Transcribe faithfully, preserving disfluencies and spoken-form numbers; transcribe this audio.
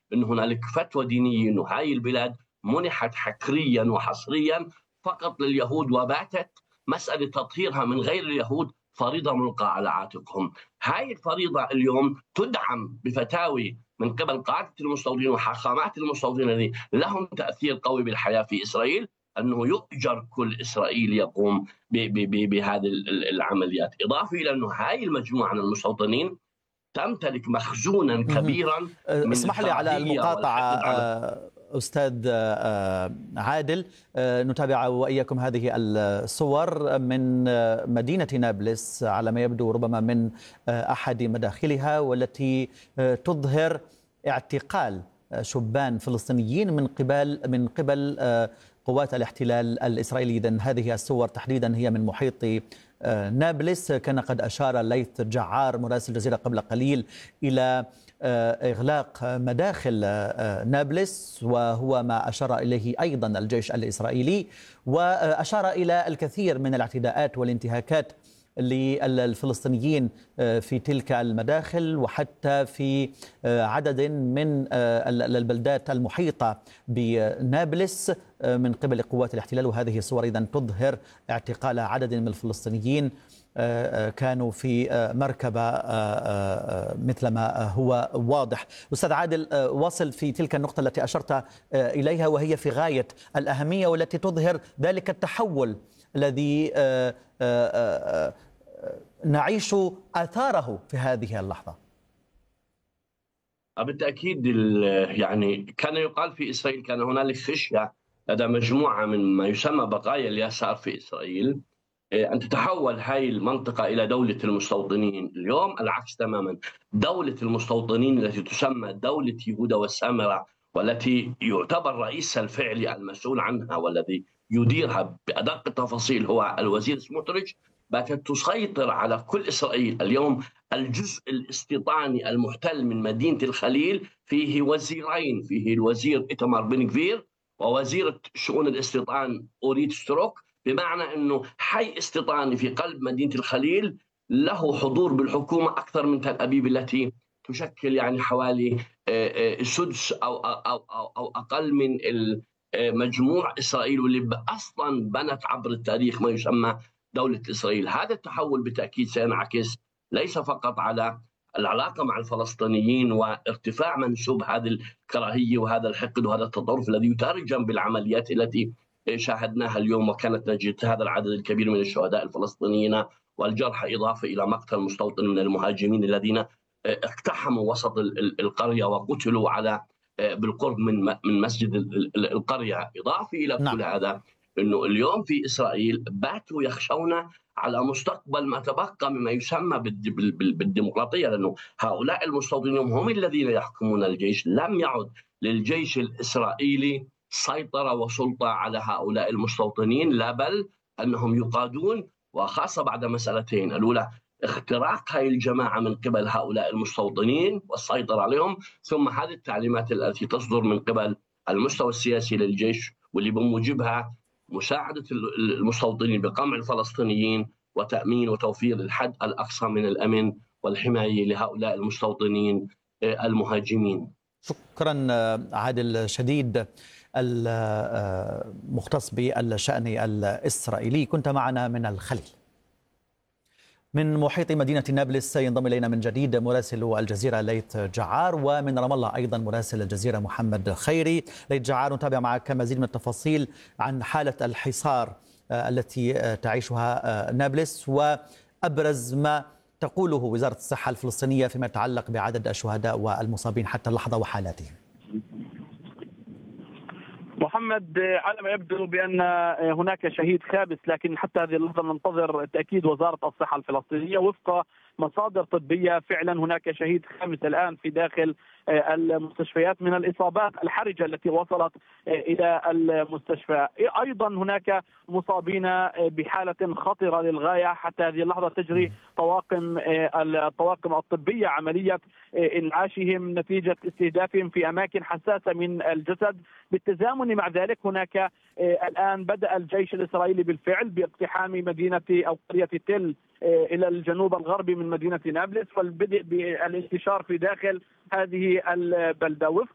أن هنالك فتوى دينية أن هذه البلاد منحت حكريا وحصريا فقط لليهود، وباتت مسألة تطهيرها من غير اليهود فريضة ملقاة على عاتقهم. هاي الفريضة اليوم تدعم بفتاوي من قبل قادة المستوطنين وحاخامات المستوطنين الذين لهم تأثير قوي بالحياة في إسرائيل، أنه يؤجر كل إسرائيلي يقوم بهذه العمليات. إضافة إلى أنه هاي المجموعة من المستوطنين تمتلك مخزونا كبيرا من اسمح لي على الكراهية المقاطعة والحقد على أستاذ عادل. نتابع وإياكم هذه الصور من مدينة نابلس، على ما يبدو ربما من أحد مداخلها، والتي تظهر اعتقال شبان فلسطينيين من قبل من قبل قوات الاحتلال الإسرائيلي. إذن هذه الصور تحديدا هي من محيط نابلس. كان قد أشار ليث جعار مراسل الجزيرة قبل قليل إلى إغلاق مداخل نابلس، وهو ما أشار إليه أيضا الجيش الإسرائيلي، وأشار إلى الكثير من الاعتداءات والانتهاكات للفلسطينيين في تلك المداخل، وحتى في عدد من البلدات المحيطة بنابلس من قبل قوات الاحتلال. وهذه الصور إذن تظهر اعتقال عدد من الفلسطينيين كانوا في مركبة مثل ما هو واضح. أستاذ عادل، واصل في تلك النقطة التي أشرت إليها، وهي في غاية الأهمية، والتي تظهر ذلك التحول الذي نعيش آثاره في هذه اللحظة. بالتأكيد، يعني كان يقال في إسرائيل كان هنالك خشية لدى مجموعة من ما يسمى بقايا اليسار في إسرائيل أن تتحول هذه المنطقة إلى دولة المستوطنين. اليوم العكس تماما. دولة المستوطنين التي تسمى دولة يهودا والسامرة، والتي يعتبر رئيسها الفعلي المسؤول عنها والذي يديرها بأدق التفاصيل هو الوزير سموتريتش، باتت تسيطر على كل إسرائيل. اليوم الجزء الاستيطاني المحتل من مدينة الخليل فيه وزيرين، فيه الوزير إيتمار بن غفير ووزيرة شؤون الاستيطان أوريت ستروك، بمعنى أنه حي استيطاني في قلب مدينة الخليل له حضور بالحكومة أكثر من تل أبيب التي تشكل يعني حوالي سدس أو, أو, أو, أو أقل من مجموع إسرائيل، واللي أصلا بنت عبر التاريخ ما يسمى دولة إسرائيل. هذا التحول بالتأكيد سينعكس ليس فقط على العلاقة مع الفلسطينيين وارتفاع منسوب هذه الكراهية وهذا الحقد وهذا التطرف الذي يترجم بالعمليات التي شاهدناها اليوم، وكانت نتيجة هذا العدد الكبير من الشهداء الفلسطينيين والجرحى، إضافة إلى مقتل مستوطن من المهاجمين الذين اقتحموا وسط القرية وقتلوا على بالقرب من من مسجد القرية. إضافة إلى نعم. كل هذا، أنه اليوم في إسرائيل باتوا يخشون على مستقبل ما تبقى مما يسمى بالديمقراطية، لأنه هؤلاء المستوطنين هم الذين يحكمون الجيش. لم يعد للجيش الإسرائيلي سيطرة وسلطة على هؤلاء المستوطنين، لا بل أنهم يقادون، وخاصة بعد مسألتين: الأولى اختراق هذه الجماعة من قبل هؤلاء المستوطنين والسيطرة عليهم، ثم هذه التعليمات التي تصدر من قبل المستوى السياسي للجيش، واللي بموجبها مساعدة المستوطنين بقمع الفلسطينيين وتأمين وتوفير الحد الأقصى من الأمن والحماية لهؤلاء المستوطنين المهاجمين. شكرا عادل شديد، المختص بالشأن الإسرائيلي، كنت معنا من الخليل. من محيط مدينة نابلس ينضم إلينا من جديد مراسل الجزيرة ليث جعار، ومن رام الله أيضا مراسل الجزيرة محمد خيري. ليث جعار، نتابع معك مزيد من التفاصيل عن حالة الحصار التي تعيشها نابلس، وأبرز ما تقوله وزارة الصحة الفلسطينية فيما يتعلق بعدد الشهداء والمصابين حتى اللحظة وحالاتهم. محمد، على ما يبدو بأن هناك شهيد خامس، لكن حتى هذه اللحظة ننتظر تأكيد وزارة الصحة الفلسطينية. وفق مصادر طبية فعلا هناك شهيد خامس الآن في داخل المستشفيات من الإصابات الحرجة التي وصلت إلى المستشفى. أيضا هناك مصابين بحالة خطرة للغاية. حتى هذه اللحظة تجري طواقم الطواقم الطبية عملية إنعاشهم نتيجة استهدافهم في أماكن حساسة من الجسد. بالتزامن مع ذلك هناك الآن بدأ الجيش الإسرائيلي بالفعل باقتحام مدينة أو قرية تل إلى الجنوب الغربي من مدينة نابلس، والبدء بالانتشار في داخل هذه البلدة. وفق